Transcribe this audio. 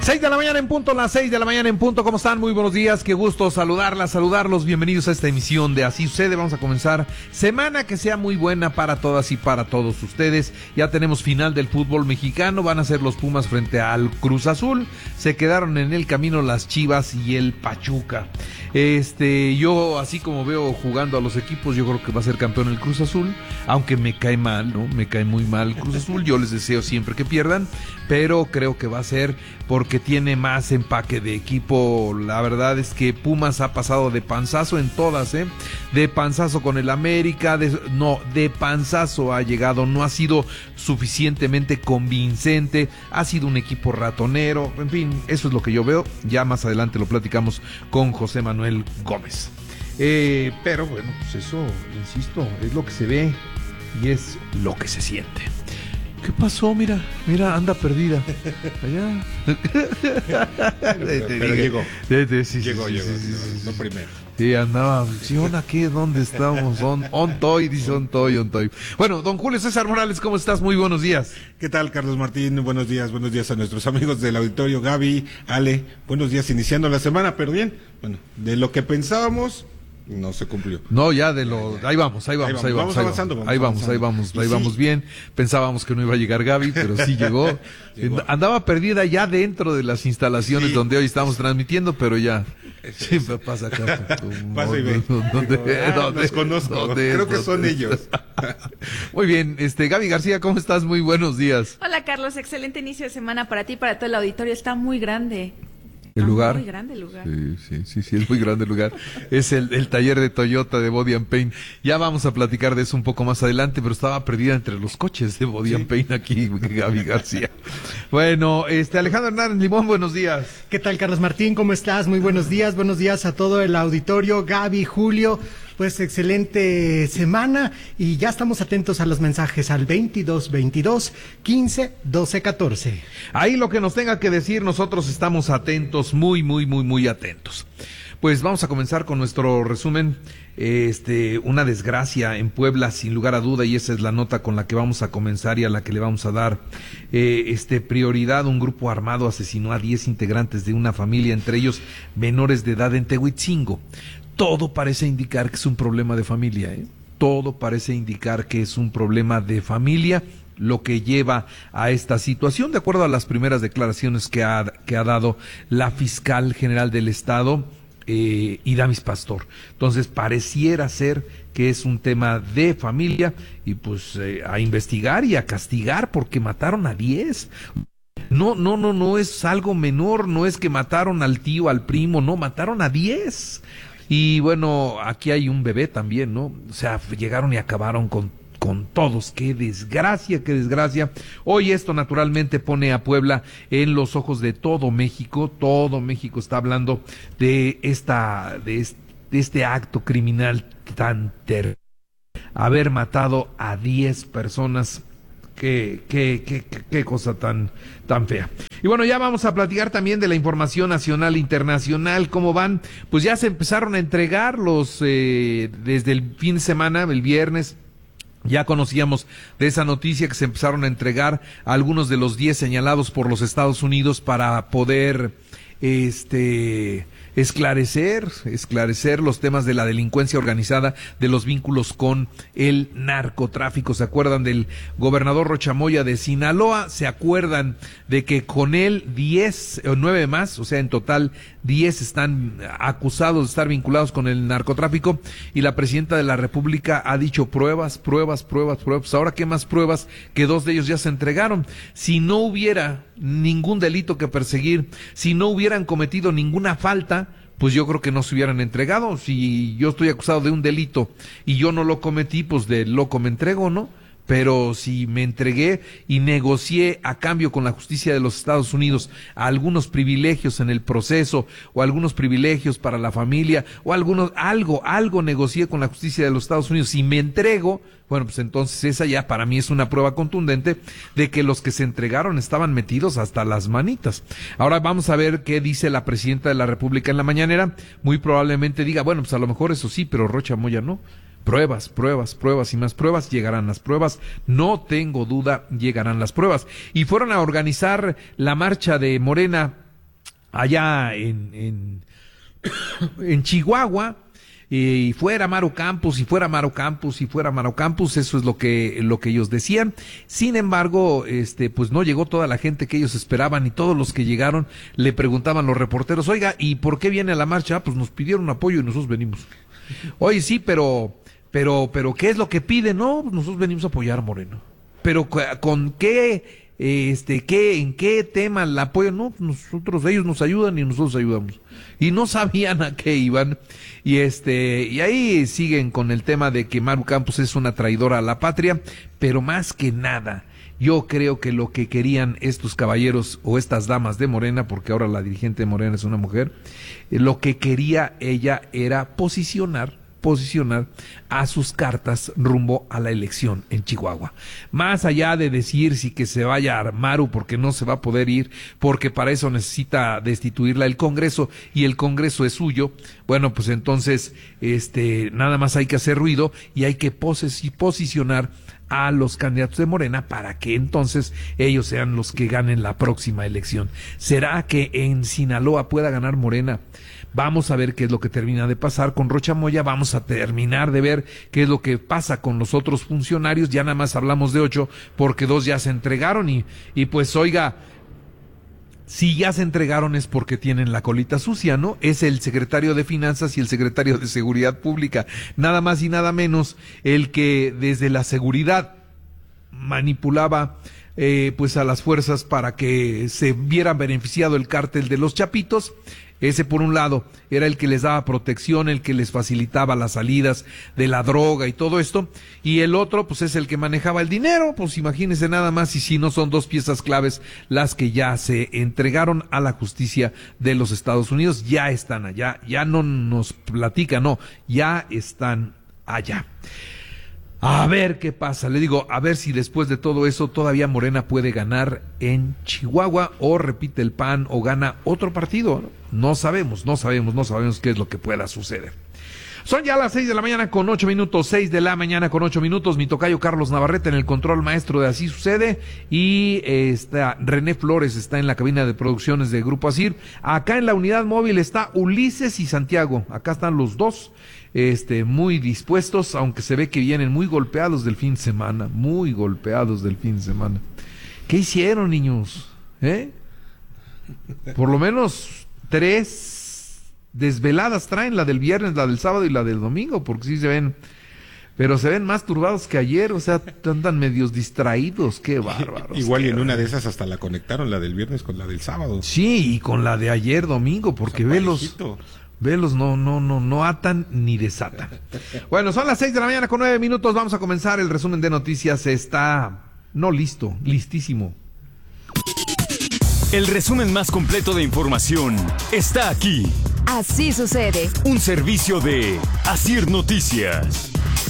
6 de la mañana en punto, las 6 de la mañana en punto. ¿Cómo están? Muy buenos días, qué gusto saludarlos. Bienvenidos a esta emisión de Así Sucede. Vamos a comenzar semana que sea muy buena para todas y para todos ustedes. Ya tenemos final del fútbol mexicano, van a ser los Pumas frente al Cruz Azul. Se quedaron en el camino las Chivas y el Pachuca. Yo así como veo jugando a los equipos, yo creo que va a ser campeón el Cruz Azul, aunque me cae mal, ¿no? Me cae muy mal el Cruz Azul. Yo les deseo siempre que pierdan, pero creo que va a ser porque tiene más empaque de equipo. La verdad es que Pumas ha pasado de panzazo en todas, de panzazo con el América, de panzazo ha llegado, no ha sido suficientemente convincente, ha sido un equipo ratonero, en fin, eso es lo que yo veo. Ya más adelante lo platicamos con José Manuel Gómez. Pero bueno, pues eso, insisto, es lo que se ve y es lo que se siente. ¿Qué pasó? Mira, anda perdida. Allá. Pero llegó. Sí, llegó. No primero. Sí, andaba. Sí, ¿qué? ¿Dónde estamos? On toy. Bueno, don Julio César Morales, ¿cómo estás? Muy buenos días. ¿Qué tal, Carlos Martín? Buenos días a nuestros amigos del auditorio. Gaby, Ale, buenos días, iniciando la semana, pero bien. Bueno, de lo que pensábamos, no se cumplió. No, ya ahí vamos avanzando. Ahí vamos bien. Pensábamos que no iba a llegar Gaby, pero sí llegó. Andaba perdida ya dentro de las instalaciones donde hoy estamos transmitiendo, pero ya. Sí, pasa acá. Pasa y ve. Los conozco. Creo que son ellos. Muy bien, Gaby García, ¿cómo estás? Muy buenos días. Hola, Carlos, excelente inicio de semana para ti, para todo el auditorio. Está muy grande. ¿El lugar? Muy grande el lugar. Sí, es muy grande el lugar. Es el taller de Toyota de Body and Paint. Ya vamos a platicar de eso un poco más adelante, pero estaba perdida entre los coches de Body and Paint aquí, Gaby García. Bueno, Alejandro Hernández Limón, buenos días. ¿Qué tal, Carlos Martín? ¿Cómo estás? Muy buenos días a todo el auditorio. Gaby, Julio, pues excelente semana y ya estamos atentos a los mensajes al 22 15 12 14. Ahí lo que nos tenga que decir, nosotros estamos atentos, muy atentos. Pues vamos a comenzar con nuestro resumen. Una desgracia en Puebla, sin lugar a duda, y esa es la nota con la que vamos a comenzar y a la que le vamos a dar prioridad. Un grupo armado asesinó a 10 integrantes de una familia, entre ellos menores de edad en Tehuitzingo. Todo parece indicar que es un problema de familia, Todo parece indicar que es un problema de familia lo que lleva a esta situación, de acuerdo a las primeras declaraciones que ha dado la fiscal general del estado, Idamis Pastor. Entonces pareciera ser que es un tema de familia y pues a investigar y a castigar porque mataron a 10. No es algo menor, no es que mataron al tío, al primo, no, mataron a 10. Y bueno, aquí hay un bebé también, ¿no? O sea, llegaron y acabaron con todos. ¡Qué desgracia! Hoy esto naturalmente pone a Puebla en los ojos de todo México. Todo México está hablando de este acto criminal tan terrible. Haber matado a 10 personas. Qué cosa tan fea. Y bueno, ya vamos a platicar también de la información nacional e internacional. ¿Cómo van? Pues ya se empezaron a entregar desde el fin de semana, el viernes. Ya conocíamos de esa noticia que se empezaron a entregar a algunos de los 10 señalados por los Estados Unidos para poder esclarecer los temas de la delincuencia organizada, de los vínculos con el narcotráfico. ¿Se acuerdan del gobernador Rocha Moya de Sinaloa? ¿Se acuerdan de que con él 9 más, o sea, en total 10 están acusados de estar vinculados con el narcotráfico? Y la presidenta de la República ha dicho pruebas. Ahora, ¿qué más pruebas? Que 2 de ellos ya se entregaron. Si no hubiera ningún delito que perseguir, si no hubieran cometido ninguna falta, pues yo creo que no se hubieran entregado. Si yo estoy acusado de un delito y yo no lo cometí, pues de loco me entrego, ¿no? Pero si me entregué y negocié a cambio con la justicia de los Estados Unidos algunos privilegios en el proceso, o algunos privilegios para la familia, o algo negocié con la justicia de los Estados Unidos y me entrego, bueno, pues entonces esa ya para mí es una prueba contundente de que los que se entregaron estaban metidos hasta las manitas. Ahora vamos a ver qué dice la presidenta de la República en la mañanera. Muy probablemente diga, bueno, pues a lo mejor eso sí, pero Rocha Moya no. Pruebas y más pruebas, llegarán las pruebas, no tengo duda, llegarán las pruebas. Y fueron a organizar la marcha de Morena allá en Chihuahua, y fuera Maru Campos, y fuera Maru Campos, y fuera Maru Campos, eso es lo que ellos decían. Sin embargo, pues no llegó toda la gente que ellos esperaban, y todos los que llegaron le preguntaban los reporteros, oiga, ¿y por qué viene a la marcha? Pues nos pidieron apoyo y nosotros venimos. Oye, sí, pero, ¿qué es lo que piden? No, nosotros venimos a apoyar a Moreno. Pero, ¿con qué, en qué tema el apoyo? No, ellos nos ayudan y nosotros ayudamos. Y no sabían a qué iban. Y ahí siguen con el tema de que Maru Campos es una traidora a la patria, pero más que nada, yo creo que lo que querían estos caballeros o estas damas de Morena, porque ahora la dirigente de Morena es una mujer, lo que quería ella era posicionar a sus cartas rumbo a la elección en Chihuahua. Más allá de decir si que se vaya a Maru porque no se va a poder ir, porque para eso necesita destituirla el Congreso y el Congreso es suyo, bueno, pues entonces nada más hay que hacer ruido y hay que posicionar a los candidatos de Morena para que entonces ellos sean los que ganen la próxima elección. ¿Será que en Sinaloa pueda ganar Morena? Vamos a ver qué es lo que termina de pasar con Rocha Moya, vamos a terminar de ver qué es lo que pasa con los otros funcionarios, ya nada más hablamos de 8 porque 2 ya se entregaron y pues oiga, si ya se entregaron es porque tienen la colita sucia, ¿no? Es el secretario de Finanzas y el secretario de Seguridad Pública, nada más y nada menos el que desde la seguridad manipulaba pues a las fuerzas para que se viera beneficiado el cártel de los Chapitos. Ese por un lado era el que les daba protección, el que les facilitaba las salidas de la droga y todo esto, y el otro pues es el que manejaba el dinero, pues imagínense nada más, y si no son 2 piezas claves las que ya se entregaron a la justicia de los Estados Unidos, ya están allá, ya no nos platican, no, ya están allá. A ver qué pasa, le digo, a ver si después de todo eso todavía Morena puede ganar en Chihuahua o repite el PAN o gana otro partido, ¿no? No sabemos qué es lo que pueda suceder. Son ya las 6 de la mañana con 8 minutos, 6 de la mañana con 8 minutos, mi tocayo Carlos Navarrete en el control maestro de Así Sucede y René Flores está en la cabina de producciones de Grupo Asir. Acá en la unidad móvil está Ulises y Santiago, acá están los dos. Muy dispuestos, aunque se ve que vienen muy golpeados del fin de semana, ¿Qué hicieron, niños? Por lo menos 3 desveladas traen, la del viernes, la del sábado y la del domingo, porque sí se ven, pero se ven más turbados que ayer, o sea, andan medios distraídos, qué bárbaros. Igual y en una de esas hasta la conectaron, la del viernes con la del sábado. Sí, y con la de ayer domingo, porque o sea, velos no atan ni desatan. Bueno, son las 6 de la mañana con 9 minutos. Vamos a comenzar el resumen de noticias. Listísimo. El resumen más completo de información está aquí. Así sucede. Un servicio de Asir Noticias.